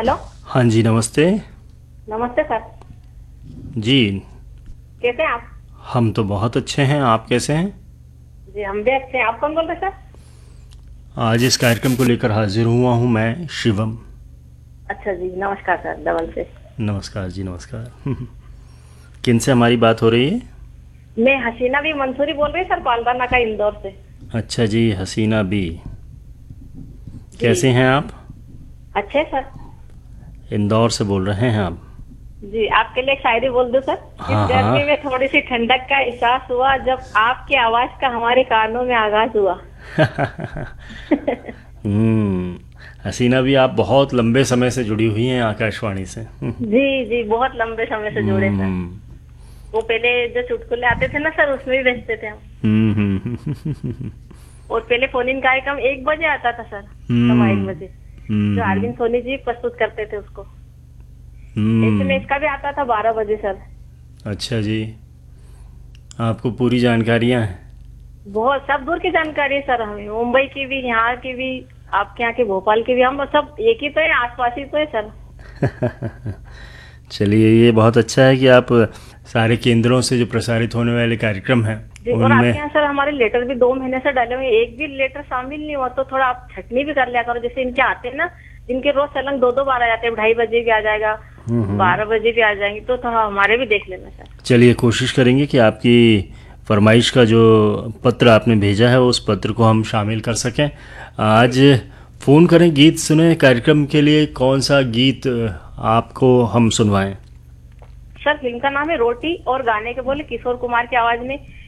Hello. हाँ जी, नमस्ते। नमस्ते सर। जी, कैसे हैं आप? हम तो बहुत अच्छे हैं, आप कैसे हैं? जी हम भी अच्छे हैं। आप कौन बोल रहे हैं सर? आज इस कार्यक्रम को लेकर हाजिर हुआ हूँ मैं, शिवम। अच्छा जी, नमस्कार सर, डबल से। नमस्कार जी, नमस्कार। किनसे हमारी बात हो रही है? मैं हसीना भी मंसूरी बोल रही हूँ सर, पालदाना का, इंदौर से। अच्छा जी, हसीना बी। जी। कैसे हैं आप? अच्छे सर। इंदौर से बोल रहे हैं आप? जी, आपके लिए एक शायरी बोल दूं सर? इस हाँ गर्मी हाँ। में थोड़ी सी ठंडक का एहसास हुआ जब आपकी आवाज का हमारे कानों में आगाज हुआ। हम्म। हसीना भी, आप बहुत लंबे समय से जुड़ी हुई हैं आकाशवाणी से। जी जी, बहुत लंबे समय से जुड़े सर। हम्म वो पहले जो चुटकुले आते थे ना सर, उसमें भी भेजते थे हम। हम्म। और पहले फोन इन कार्यक्रम 1 बजे आता था सर, सवा एक हम्म बजे जो हम्म अरविंद सोनी जी प्रस्तुत करते थे उसको। हम्म। एसएमएस का भी आता था 12 बजे सर। अच्छा जी, आपको पूरी जानकारियाँ हैं। बहुत सब दूर की जानकारी है सर, हमें मुंबई की भी, यहाँ की भी, आपके यहाँ के भोपाल की भी। हम सब एक ही तो है, आसपास ही तो है सर। चलिए, ये बहुत अच्छा है कि आप सारे केंद्रों से जो प्रसारित होने वाले कार्यक्रम हैं जी, और उनमें। आपके यहाँ सर हमारे लेटर भी 2 महीने से डाले हुए हैं, एक भी लेटर शामिल नहीं हुआ। तो थोड़ा आप छटनी भी कर लिया करो। जैसे इनके आते हैं ना, जिनके रोज सलंग 2-2 बार आ जाते हैं, 2:30 बजे भी आ जाएगा, हम्म। 12 बजे भी आ जाएंगे, तो थोड़ा हमारे भी देख लेना सर। चलिए, कोशिश करेंगे कि आपकी फरमाइश का जो पत्र आपने भेजा है उस पत्र को हम शामिल कर सकें। जी आज फ़ोन करें, गीत सुने कार्यक्रम के लिए। कौन सा गीत आपको हम सुनवाएं? सर, फिल्म का नाम है रोटी और गाने के बोले किशोर कुमार की आवाज में